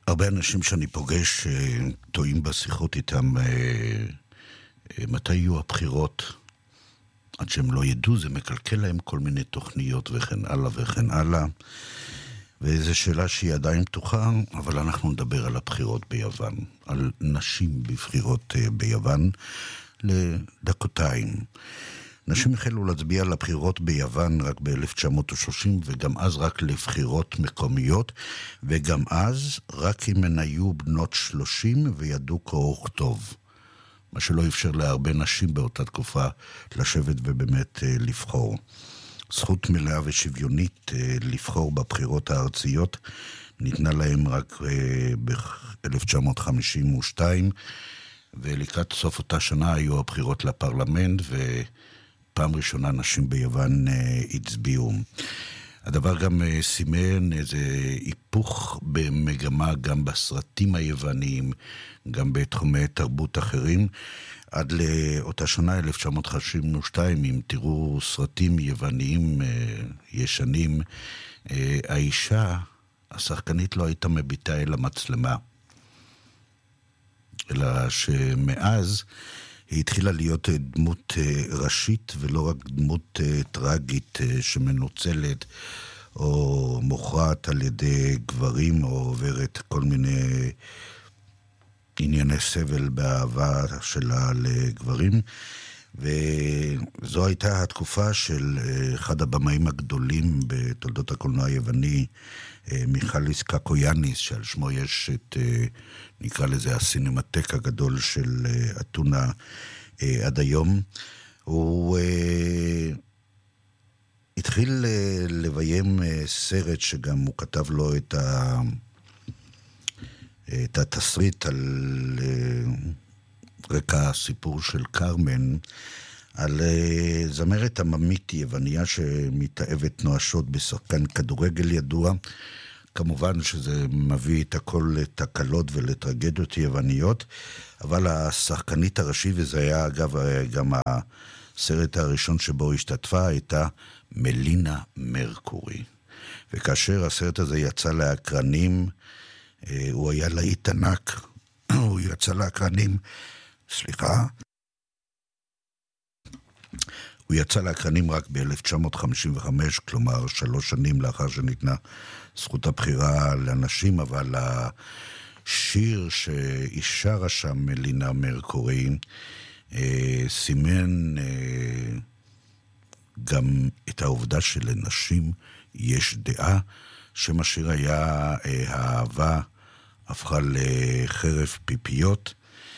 הרבה אנשים שאני פוגש טועים בשיחות איתם מתי יהיו הבחירות. עד שהם לא ידעו, זה מקלקל להם כל מיני תוכניות וכן הלאה וכן הלאה. וזו שאלה שהיא עדיין פתוחה, אבל אנחנו נדבר על הבחירות ביוון, על נשים בבחירות ביוון לדקותיים. נשים החלו להצביע על הבחירות ביוון רק ב-1930, וגם אז רק לבחירות מקומיות, וגם אז רק אם הן היו בנות 30 וידעו קרוא וכתוב. מה שלא אפשר להרבה נשים באותה תקופה לשבת ובאמת לבחור. זכות מלאה ושוויונית לבחור בבחירות הארציות ניתנה להם רק ב-1952, ולקראת סוף אותה שנה היו הבחירות לפרלמנט, ופעם ראשונה נשים ביוון הצביעו. הדבר גם סימן איזה היפוך במגמה גם בסרטים היווניים, גם בתחומי תרבות אחרים. עד לאותה שנה, 1952, אם תראו סרטים יווניים ישנים, האישה, השחקנית לא הייתה מביטה אל המצלמה. אלא שמאז היא התחילה להיות דמות ראשית, ולא רק דמות טרגית שמנוצלת או מוכרעת על ידי גברים, או עוברת כל מיני ענייני סבל באהבה שלה לגברים. וזו הייתה התקופה של אחד הבמאים הגדולים בתולדות הקולנוע היווני, מיכאליס קקויאניס, שעל שמו יש את, נקרא לזה, הסינמטק הגדול של אתונה עד היום. הוא התחיל לביים סרט שגם הוא כתב לו את התסריט על רקע הסיפור של קרמן, על זמרת עממית יווניה שמתאהבת נואשות בשחקן כדורגל ידוע. כמובן שזה מביא את הכל לתקלות ולטרגדיות יווניות, אבל השחקנית הראשית, וזה היה אגב גם הסרט הראשון שבו השתתפה, הייתה מלינה מרקורי. וכאשר הסרט הזה יצא לאקרנים, הוא היה להיט ענק, הוא יצא לאקרנים, הוא יצא לאקרנים רק ב-1955, כלומר 3 שנים לאחר שניתנה זכות הבחירה לאנשים, אבל השיר שאישרה שם מלינה מרקורי סימן גם את העובדה שלנשים יש דעה. שם השיר היה האהבה הפכה לחרב פיפיות.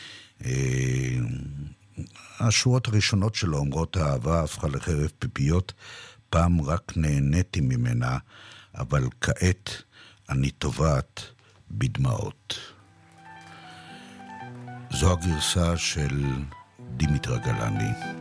השורות הראשונות שלו אומרות האהבה הפכה לחרב פיפיות, פעם רק נהניתי ממנה, אבל כעת אני טובעת בדמעות. זו הגרסה של דימיטרה גלני.